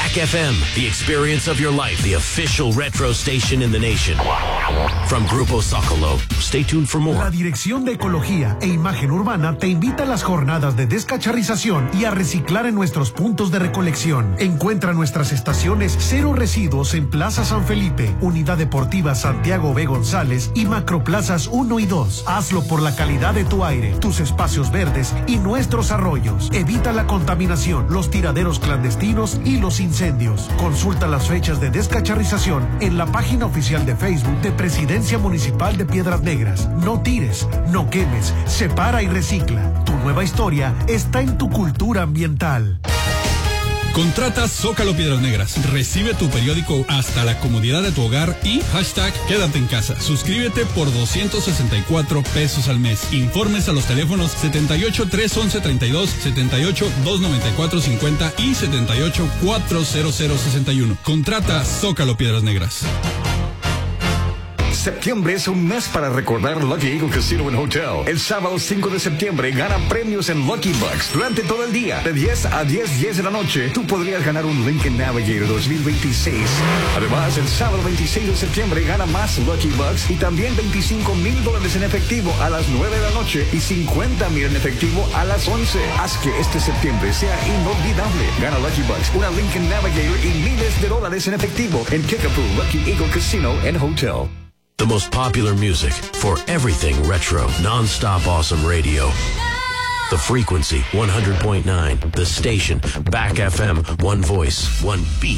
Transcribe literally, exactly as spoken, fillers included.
Back F M, the experience of your life, the official retro station in the nation. From Grupo Zócalo. Stay tuned for more. La Dirección de Ecología e Imagen Urbana te invita a las jornadas de descacharrización y a reciclar en nuestros puntos de recolección. Encuentra nuestras estaciones Cero Residuos en Plaza San Felipe, Unidad Deportiva Santiago B. González y Macroplazas uno y dos. Hazlo por la calidad de tu aire, tus espacios verdes y nuestros arroyos. Evita la contaminación, los tiraderos clandestinos y los incendios. Consulta las fechas de descacharrización en la página oficial de Facebook de Presidencia Municipal de Piedras Negras. No tires, no quemes, separa y recicla. Tu nueva historia está en tu cultura ambiental. Contrata Zócalo Piedras Negras. Recibe tu periódico hasta la comodidad de tu hogar y hashtag quédate en casa. Suscríbete por doscientos sesenta y cuatro pesos al mes. Informes a los teléfonos setenta y ocho, trescientos once, treinta y dos, setenta y ocho, doscientos noventa y cuatro, cincuenta y setenta y ocho, cuatrocientos sesenta y uno. Contrata Zócalo Piedras Negras. Septiembre es un mes para recordar Lucky Eagle Casino and Hotel. El sábado cinco de septiembre gana premios en Lucky Bucks durante todo el día. De diez a diez, diez de la noche, tú podrías ganar un Lincoln Navigator dos mil veintiséis. Además, el sábado veintiséis de septiembre gana más Lucky Bucks y también veinticinco mil dólares en efectivo a las nueve de la noche y cincuenta mil en efectivo a las once. Haz que este septiembre sea inolvidable. Gana Lucky Bucks, una Lincoln Navigator y miles de dólares en efectivo en Kickapoo Lucky Eagle Casino and Hotel. The most popular music for everything retro, non-stop awesome radio. The frequency, one hundred point nine. The station, Back F M, one voice, one beat.